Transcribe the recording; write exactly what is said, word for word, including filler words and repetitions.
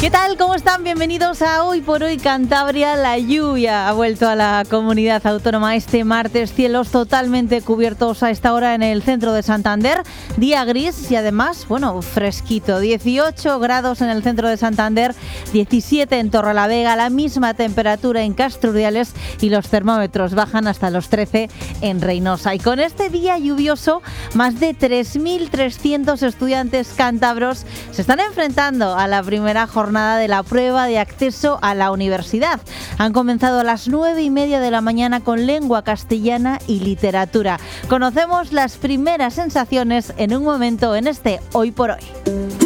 ¿Qué tal? ¿Cómo están? Bienvenidos a Hoy por Hoy Cantabria. La lluvia ha vuelto a la comunidad autónoma este martes. Cielos totalmente cubiertos a esta hora en el centro de Santander. Día gris y además, bueno, fresquito. dieciocho grados en el centro de Santander, diecisiete en Torrelavega, la misma temperatura en Castrurdiales y los termómetros bajan hasta los trece en Reynosa. Y con este día lluvioso, más de tres mil trescientos estudiantes cántabros se están enfrentando a la primera jornada de la prueba de acceso a la universidad. Han comenzado a las nueve y media de la mañana con lengua castellana y literatura. Conocemos las primeras sensaciones en un momento en este Hoy por Hoy.